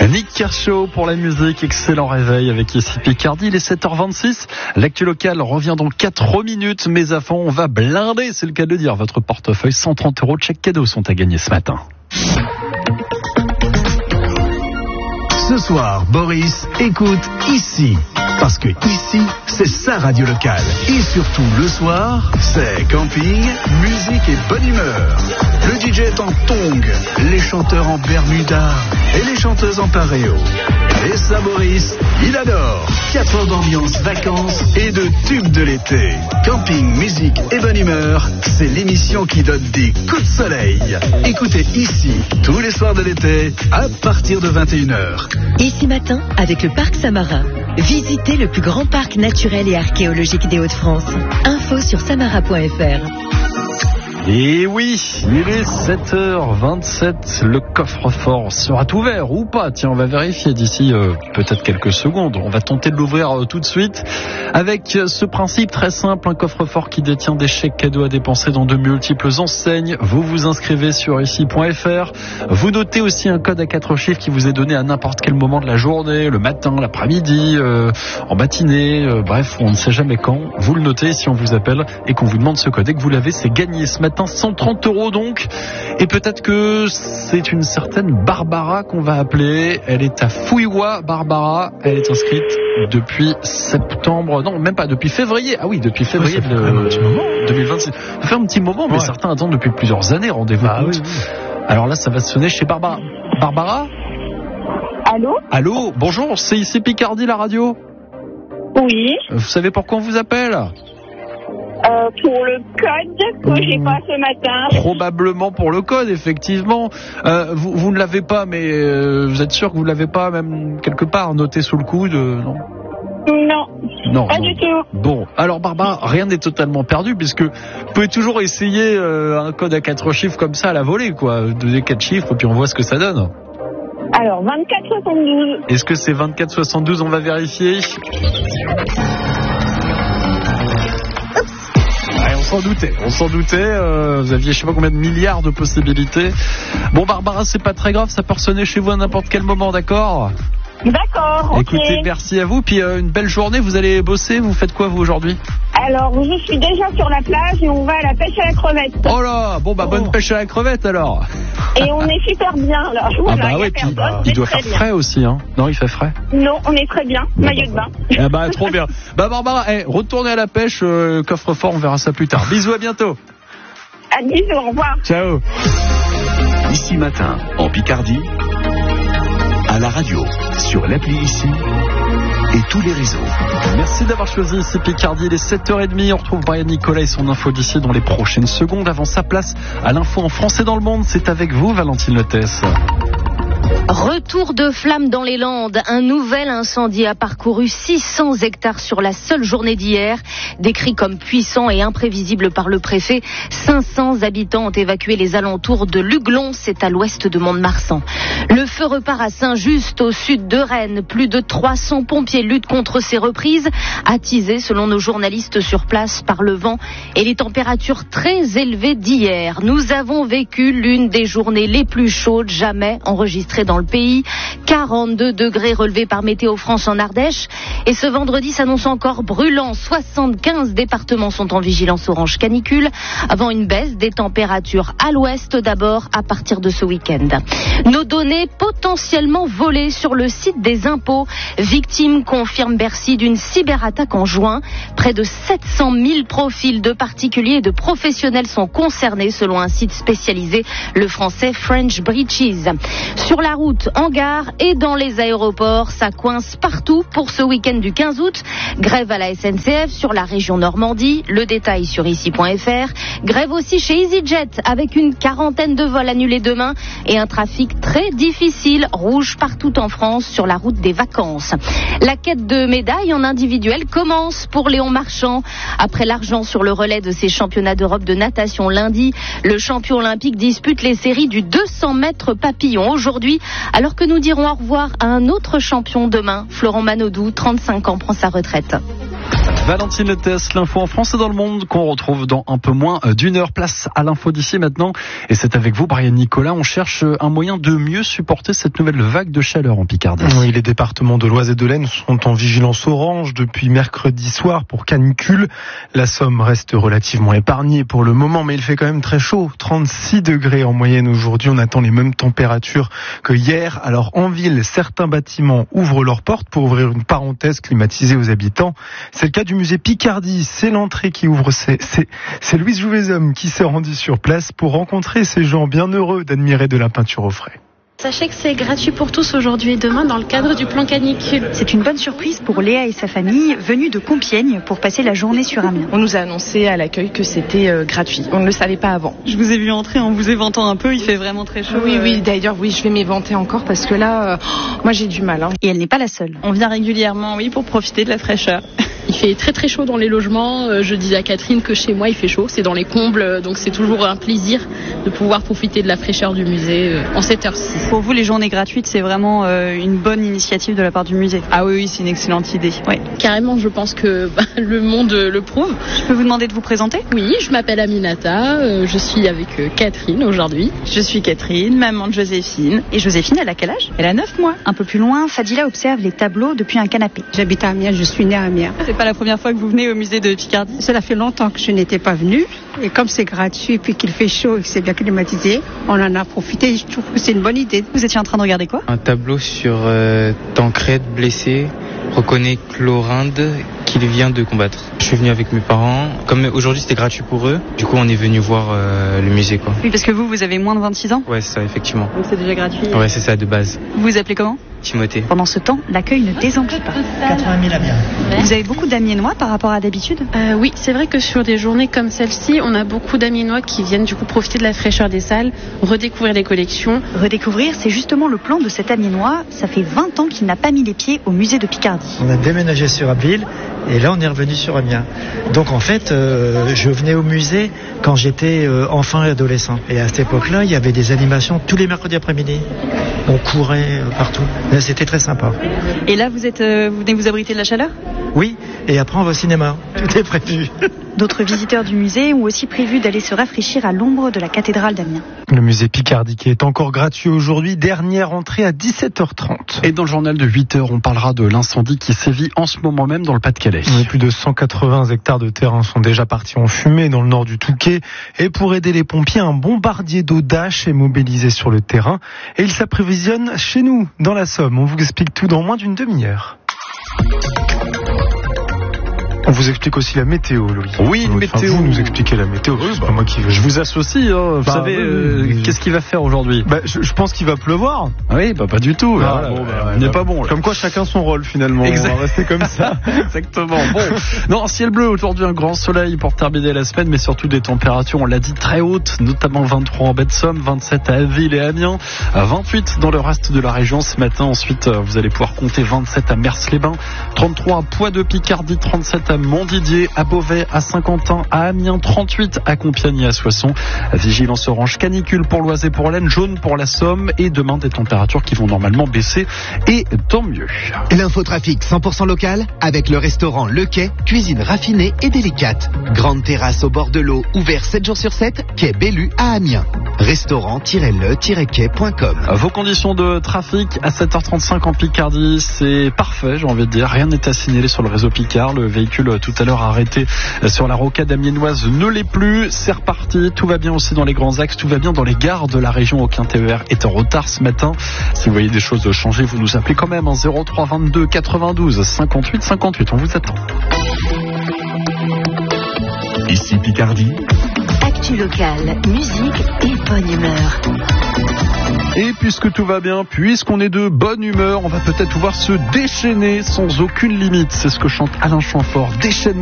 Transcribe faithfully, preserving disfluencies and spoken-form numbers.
Nick Kershaw pour la musique, excellent réveil avec ici Picardie, il est sept heures vingt-six. L'actu locale revient dans quatre minutes, mais à fond, on va blinder, c'est le cas de dire, votre portefeuille. Cent trente euros de chèques cadeaux sont à gagner ce matin. Ce soir, Boris écoute ici. Parce que ici, c'est sa radio locale. Et surtout, le soir, c'est camping, musique et bonne humeur. Le D J est en tongs, les chanteurs en bermuda et les chanteuses en paréo. Et ça, Boris, il adore. Quatre heures d'ambiance, vacances et de tubes de l'été. Camping, musique et bonne humeur, c'est l'émission qui donne des coups de soleil. Écoutez ici, tous les soirs de l'été, à partir de vingt et une heures. Ici matin, avec le Parc Samara. Visitez le plus grand parc naturel et archéologique des Hauts-de-France. Info sur samara point f r. Et oui, il est sept heures vingt-sept, le coffre-fort sera ouvert ou pas? Tiens, on va vérifier d'ici euh, peut-être quelques secondes. On va tenter de l'ouvrir euh, tout de suite avec euh, ce principe très simple, un coffre-fort qui détient des chèques cadeaux à dépenser dans de multiples enseignes. Vous vous inscrivez sur ici point f r. Vous notez aussi un code à quatre chiffres qui vous est donné à n'importe quel moment de la journée, le matin, l'après-midi, euh, en matinée, euh, bref, on ne sait jamais quand. Vous le notez, si on vous appelle et qu'on vous demande ce code et que vous l'avez, c'est gagné ce matin. cent trente euros donc, et peut-être que c'est une certaine Barbara qu'on va appeler. Elle est à Fouillois. Barbara, elle est inscrite depuis septembre, non même pas, depuis février, ah oui, depuis février ouais, de deux mille vingt-six. Ça fait un petit moment, mais ouais. Certains attendent depuis plusieurs années, rendez-vous ah, compte. Oui, oui. Alors là, ça va sonner chez Barbara. Barbara ? Allô ? Allô, bonjour, c'est ici Picardie, la radio ? Oui. Vous savez pourquoi on vous appelle ? Euh, pour le code que mmh. j'ai pas ce matin. Probablement pour le code, effectivement. Euh, vous, vous ne l'avez pas, mais euh, vous êtes sûr que vous ne l'avez pas même quelque part noté sous le coude, non ? Non. Non. Pas non. du tout. Bon, alors Barbara, rien n'est totalement perdu puisque vous pouvez toujours essayer euh, un code à quatre chiffres comme ça à la volée, quoi. Donnez quatre chiffres puis on voit ce que ça donne. Alors, vingt-quatre soixante-douze. Est-ce que c'est vingt-quatre soixante-douze ? On va vérifier. On s'en doutait, on s'en doutait, euh, vous aviez je sais pas combien de milliards de possibilités. Bon Barbara, c'est pas très grave, ça peut ressonner chez vous à n'importe quel moment, d'accord ? D'accord, ok. Écoutez, merci à vous, puis euh, une belle journée, vous allez bosser, vous faites quoi vous aujourd'hui ? Alors, je suis déjà sur la plage et on va à la pêche à la crevette. Oh là, bon bah bonne oh. pêche à la crevette alors. Et on est super bien là. Voilà, ah bah oui, puis bah, il doit faire bien. Frais aussi, hein. Non, il fait frais. Non, on est très bien, bon, maillot bah, de bain. Ah bah trop bien. Bah Barbara, hey, retournez à la pêche, euh, coffre-fort, on verra ça plus tard. Bisous, à bientôt. À bisous, au revoir. Ciao. Ici matin, en Picardie, à la radio, sur l'appli ici et tous les réseaux. Merci d'avoir choisi ici Picardie, il est sept heures trente. On retrouve Brian Nicolas et son info d'ici dans les prochaines secondes. Avant sa place à l'info en français dans le monde, c'est avec vous Valentine Lotès. Retour de flammes dans les Landes. Un nouvel incendie a parcouru six cents hectares sur la seule journée d'hier. Décrit comme puissant et imprévisible par le préfet, cinq cents habitants ont évacué les alentours de Luglon, c'est à l'ouest de Mont-de-Marsan. Le feu repart à Saint-Just, au sud de Rennes. Plus de trois cents pompiers luttent contre ces reprises, attisées selon nos journalistes sur place par le vent et les températures très élevées d'hier. Nous avons vécu l'une des journées les plus chaudes jamais enregistrées dans le pays. quarante-deux degrés relevés par Météo France en Ardèche. Et ce vendredi s'annonce encore brûlant. soixante-quinze départements sont en vigilance orange canicule, avant une baisse des températures à l'ouest d'abord à partir de ce week-end. Nos données potentiellement volées sur le site des impôts. Victime, confirme Bercy, d'une cyberattaque en juin. Près de sept cent mille profils de particuliers et de professionnels sont concernés selon un site spécialisé, le français French Breaches. Sur la route, en gare et dans les aéroports, ça coince partout pour ce week-end du quinze août. Grève à la S N C F sur la région Normandie. Le détail sur ici point f r. Grève aussi chez EasyJet avec une quarantaine de vols annulés demain et un trafic très difficile, rouge partout en France sur la route des vacances. La quête de médailles en individuel commence pour Léon Marchand. Après l'argent sur le relais de ses championnats d'Europe de natation lundi, le champion olympique dispute les séries du deux cents mètres papillon aujourd'hui, alors que nous dirons au revoir à un autre champion demain. Florent Manodou, trente-cinq ans, prend sa retraite. Valentine Lettès, l'info en France et dans le monde qu'on retrouve dans un peu moins d'une heure. Place à l'info d'ici maintenant. Et c'est avec vous, Brian Nicolas. On cherche un moyen de mieux supporter cette nouvelle vague de chaleur en Picardie. Oui, les départements de l'Oise et de l'Aisne sont en vigilance orange depuis mercredi soir pour canicule. La Somme reste relativement épargnée pour le moment, mais il fait quand même très chaud. trente-six degrés en moyenne aujourd'hui. On attend les mêmes températures que hier. Alors en ville, certains bâtiments ouvrent leurs portes pour ouvrir une parenthèse climatisée aux habitants. C'est le cas du musée Picardie. C'est l'entrée qui ouvre. C'est, c'est, c'est Louise Jouvezhomme qui s'est rendue sur place pour rencontrer ces gens bien heureux d'admirer de la peinture au frais. Sachez que c'est gratuit pour tous aujourd'hui et demain dans le cadre du plan canicule. C'est une bonne surprise pour Léa et sa famille, venus de Compiègne pour passer la journée sur Amiens. On nous a annoncé à l'accueil que c'était euh, gratuit. On ne le savait pas avant. Je vous ai vu entrer en vous éventant un peu, il fait vraiment très chaud. Oui, oui, d'ailleurs, oui, je vais m'éventer encore parce que là, euh, oh, moi j'ai du mal. Hein. Et elle n'est pas la seule. On vient régulièrement, oui, pour profiter de la fraîcheur. Il fait très très chaud dans les logements. Je dis à Catherine que chez moi il fait chaud, c'est dans les combles, donc c'est toujours un plaisir de pouvoir profiter de la fraîcheur du musée en cette heure-ci. Pour vous, les journées gratuites, c'est vraiment une bonne initiative de la part du musée. Ah oui, oui, c'est une excellente idée. Ouais. Carrément, je pense que bah, le monde le prouve. Je peux vous demander de vous présenter ? Oui, je m'appelle Aminata, je suis avec Catherine aujourd'hui. Je suis Catherine, maman de Joséphine. Et Joséphine, elle a quel âge ? Elle a neuf mois. Un peu plus loin, Fadila observe les tableaux depuis un canapé. J'habite à Amiens, je suis née à Amiens. C'est pas la première fois que vous venez au musée de Picardie ? Cela fait longtemps que je n'étais pas venue. Et comme c'est gratuit, puis qu'il fait chaud et que c'est bien climatisé, on en a profité. Je trouve que c'est une bonne idée. Vous étiez en train de regarder quoi ? Un tableau sur euh, Tancred blessé, reconnaît Clorinde qu'il vient de combattre. Je suis venu avec mes parents. Comme aujourd'hui c'était gratuit pour eux, du coup on est venu voir euh, le musée quoi. Oui, parce que vous, vous avez moins de vingt-six ans ? Ouais, c'est ça, effectivement. Donc c'est déjà gratuit ? Ouais, c'est ça, de base. Vous vous appelez comment ? Timothée. Pendant ce temps, l'accueil ne désemplit pas. quatre-vingt mille Amiens. Vous avez beaucoup d'Amiénois par rapport à d'habitude ? euh, Oui, c'est vrai que sur des journées comme celle-ci, on a beaucoup d'Amiénois qui viennent du coup profiter de la fraîcheur des salles, redécouvrir les collections. Redécouvrir, c'est justement le plan de cet Amiénois. Ça fait vingt ans qu'il n'a pas mis les pieds au musée de Picardie. On a déménagé sur Abbeville et là on est revenu sur Amiens. Donc en fait, euh, je venais au musée quand j'étais euh, enfant et adolescent. Et à cette époque-là, il y avait des animations tous les mercredis après-midi. On courait euh, partout. Mais c'était très sympa. Et là, vous êtes, euh, vous venez vous abriter de la chaleur ? Oui, et après on va au cinéma. Tout est prévu. D'autres visiteurs du musée ont aussi prévu d'aller se rafraîchir à l'ombre de la cathédrale d'Amiens. Le musée Picardie qui est encore gratuit aujourd'hui, dernière entrée à dix-sept heures trente. Et dans le journal de huit heures, on parlera de l'incendie qui sévit en ce moment même dans le Pas-de-Calais. Oui, plus de cent quatre-vingts hectares de terrain sont déjà partis en fumée dans le nord du Touquet. Et pour aider les pompiers, un bombardier d'eau Dash est mobilisé sur le terrain. Et il s'approvisionne chez nous, dans la Somme. On vous explique tout dans moins d'une demi-heure. On vous explique aussi la météo, Louis. Oui, une enfin, météo. Vous nous expliquez la météo. Oui, c'est bah, pas moi qui vais. Je vous associe. Hein, vous bah, savez, oui, euh, oui. qu'est-ce qu'il va faire aujourd'hui ? Bah, je, je pense qu'il va pleuvoir. Oui, bah pas du tout. Ah, Voilà, bon, bah, on n'est bah, pas bon. Là. Comme quoi, chacun son rôle finalement. Exact. On va rester comme ça. Exactement. Bon, non, ciel bleu aujourd'hui, un grand soleil pour terminer la semaine, mais surtout des températures, on l'a dit, très hautes, notamment vingt-trois en baie de Somme, vingt-sept à Abbeville et Amiens, vingt-huit dans le reste de la région ce matin. Ensuite, vous allez pouvoir compter vingt-sept à Mers-les-Bains, trente-trois à Poix-de-Picardie, trente-sept à Montdidier, à Beauvais, à Saint-Quentin, à Amiens, trente-huit à Compiègne et à Soissons. Vigilance orange canicule pour l'Oise et pour l'Aisne, jaune pour la Somme, et demain des températures qui vont normalement baisser, et tant mieux. L'infotrafic cent pour cent local avec le restaurant Le Quai, cuisine raffinée et délicate. Grande terrasse au bord de l'eau, ouvert sept jours sur sept, quai Bellu à Amiens. restaurant tiret le tiret quai point com. Vos conditions de trafic à sept heures trente-cinq en Picardie, c'est parfait, j'ai envie de dire. Rien n'est à signaler sur le réseau Picard. Le véhicule tout à l'heure arrêté sur la rocade amiénoise ne l'est plus. C'est reparti. Tout va bien aussi dans les grands axes. Tout va bien dans les gares de la région. Aucun T E R est en retard ce matin. Si vous voyez des choses changer, vous nous appelez quand même en zéro trois vingt-deux quatre-vingt-douze cinquante-huit cinquante-huit. On vous attend. Ici Picardie. Actu locale, musique et bonne humeur. Et puisque tout va bien, puisqu'on est de bonne humeur, on va peut-être pouvoir se déchaîner sans aucune limite. C'est ce que chante Alain Chamfort. Déchaînement.